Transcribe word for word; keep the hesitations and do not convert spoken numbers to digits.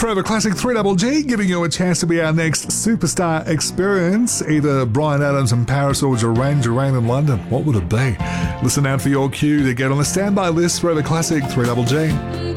Forever Classic three G G, giving you a chance to be our next superstar experience. Either Bryan Adams in Paris or Duran Duran in London. What would it be? Listen out for your cue to get on the standby list. Forever Classic three G G.